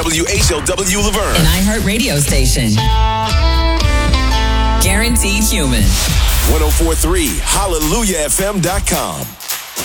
WHLW Laverne. An iHeart radio station. Guaranteed human. 1043 HallelujahFM.com.